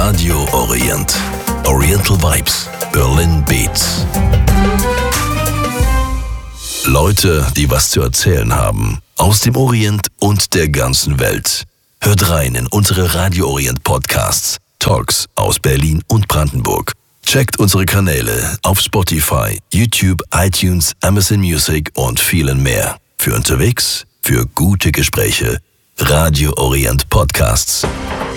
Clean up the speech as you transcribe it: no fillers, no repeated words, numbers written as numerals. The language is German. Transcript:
Radio Orient. Oriental Vibes. Berlin Beats. Leute, die was zu erzählen haben. Aus dem Orient und der ganzen Welt. Hört rein in unsere Radio Orient Podcasts. Talks aus Berlin und Brandenburg. Checkt unsere Kanäle auf Spotify, YouTube, iTunes, Amazon Music und vielen mehr. Für unterwegs, für gute Gespräche. Radio Orient Podcasts.